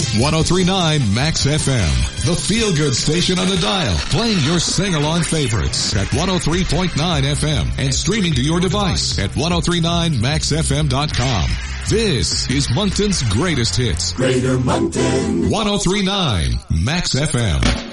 103.9 Max FM, the feel-good station on the dial, playing your sing-along favorites at 103.9 FM and streaming to your device at 1039maxfm.com. This is Moncton's greatest hits. Greater Moncton. 103.9 Max FM.